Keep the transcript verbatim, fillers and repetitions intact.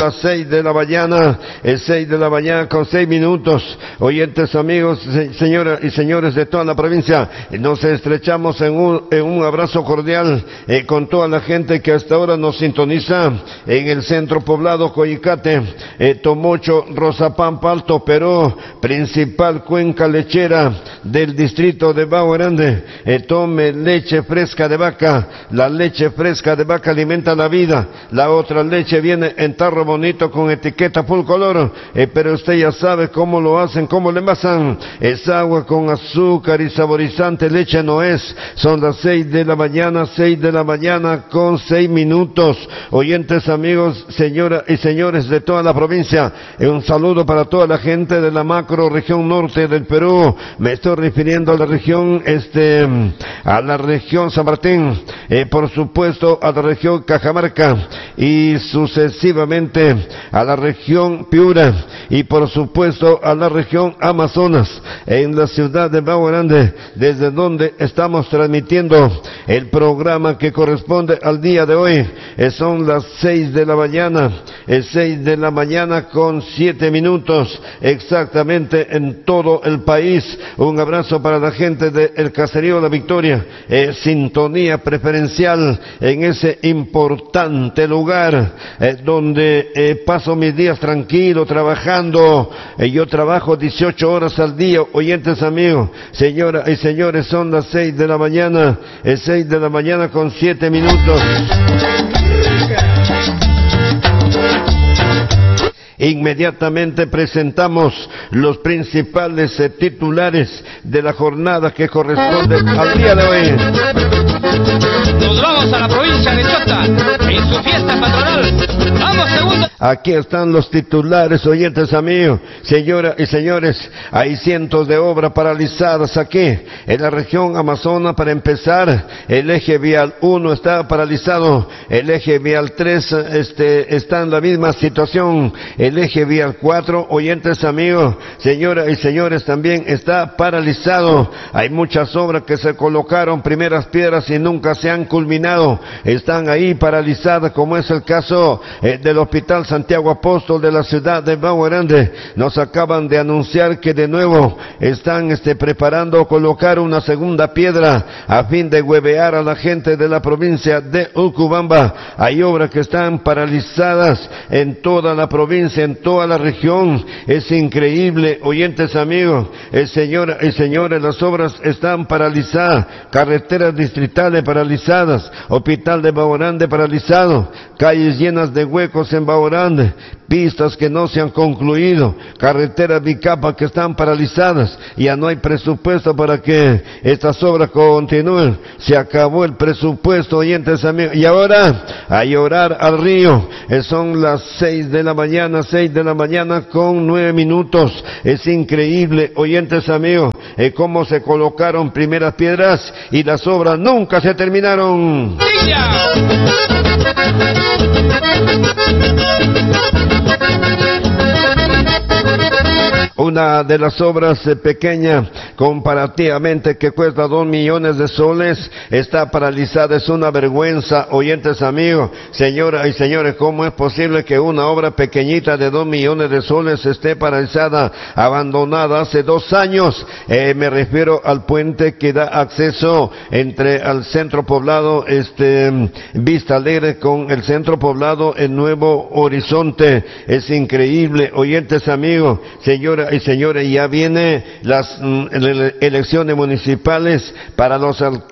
las seis de la mañana, es seis de la mañana con seis minutos. Oyentes, amigos, se, señoras y señores de toda la provincia, nos estrechamos en un, en un abrazo cordial eh, con toda la gente que hasta ahora nos sintoniza en el centro poblado Coyicate, eh, Tomocho, Rosapampa, Alto Perú, principal cuenca lechera del distrito de Bao Grande. Eh, tome leche fresca de vaca, la leche fresca de vaca alimenta la vida, la otra leche viene en tarro bonito con etiqueta full color, eh, pero usted ya sabe cómo lo hacen, cómo le envasan. Es agua con azúcar y saborizante, leche no es. Son las seis de la mañana, seis de la mañana con seis minutos. Oyentes, amigos, señoras y señores de toda la provincia, eh, un saludo para toda la gente de la macro región norte del Perú. Me estoy refiriendo a la región, este, a la región San Martín, eh, por supuesto a la región Cajamarca y sucesivamente a la región Piura y por supuesto a la región Amazonas, en la ciudad de Bao Grande, desde donde estamos transmitiendo el programa que corresponde al día de hoy. Eh, son las seis de la mañana, es seis de la mañana con siete minutos exactamente en todo el país. Un abrazo para la gente del Caserío La Victoria, eh, sintonía preferencial en ese importante lugar eh, donde eh, paso mis días tranquilo trabajando. Eh, yo trabajo dieciocho horas al día, oyentes, amigos, señoras y señores, son las seis de la mañana, es seis de la mañana con siete minutos. Inmediatamente presentamos los principales eh, titulares de la jornada que corresponde al día de hoy. Nos vamos a la provincia de Chota, en su fiesta patronal. ¡Vamos, segundo! Aquí están los titulares, oyentes, amigos, señoras y señores. Hay cientos de obras paralizadas aquí, en la región Amazona. Para empezar, el eje vial uno está paralizado, el eje vial tres este, está en la misma situación, el eje vial cuatro, oyentes, amigos, señoras y señores, también está paralizado. Hay muchas obras que se colocaron primeras piedras y nunca se han culminado, están ahí paralizadas, como es el caso eh, del Hospital Santiago Apóstol de la ciudad de Bao Grande. Nos acaban de anunciar que de nuevo están este, preparando colocar una segunda piedra a fin de huevear a la gente de la provincia de Ucubamba. Hay obras que están paralizadas en toda la provincia, en toda la región. Es increíble, oyentes, amigos, eh, señoras y señores, las obras están paralizadas, carreteras distritales paralizadas, Hospital de Bao Grande paralizado, calles llenas de huecos en Bao Grande, pistas que no se han concluido, carreteras bicapa que están paralizadas. Ya no hay presupuesto para que estas obras continúen. Se acabó el presupuesto, oyentes, amigos. Y ahora, a llorar al río. Eh, son las seis de la mañana, seis de la mañana con nueve minutos. Es increíble, oyentes, amigos, eh, cómo se colocaron primeras piedras y las obras nunca se terminaron. Una de las obras eh, pequeñas comparativamente que cuesta dos millones de soles está paralizada. Es una vergüenza, oyentes, amigos, señoras y señores, ¿cómo es posible que una obra pequeñita de dos millones de soles esté paralizada, abandonada hace dos años? Eh, me refiero al puente que da acceso entre al centro poblado este Vista Alegre con el centro poblado el Nuevo Horizonte. Es increíble, oyentes, amigos, señoras y señores, ya vienen las mm, elecciones municipales para los alcaldes